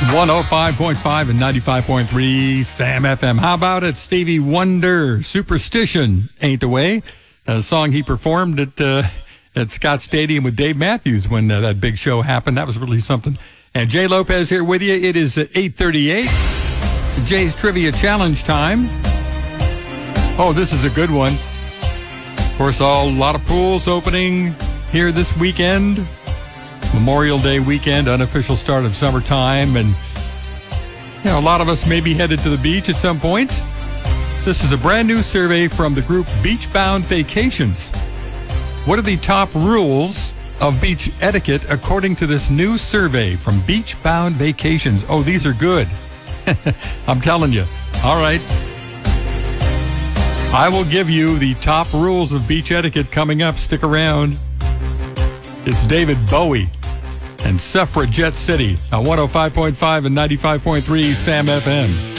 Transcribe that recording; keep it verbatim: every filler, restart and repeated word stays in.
one oh five point five and ninety-five point three Sam F M. How about it? Stevie Wonder, Superstition Ain't the Way. A song he performed at uh, at Scott Stadium with Dave Matthews when uh, that big show happened. That was really something. And Jay Lopez here with you. It is at eight thirty-eight. Jay's Trivia Challenge time. Oh, this is a good one. Of course, all, a lot of pools opening here this weekend. Memorial Day weekend, unofficial start of summertime, and you know, a lot of us may be headed to the beach at some point. This is a brand new survey from the group Beachbound Vacations. What are the top rules of beach etiquette according to this new survey from Beachbound Vacations? Oh, these are good. I'm telling you. All right. I will give you the top rules of beach etiquette coming up. Stick around. It's David Bowie and Suffragette City on one oh five point five and ninety-five point three Sam F M.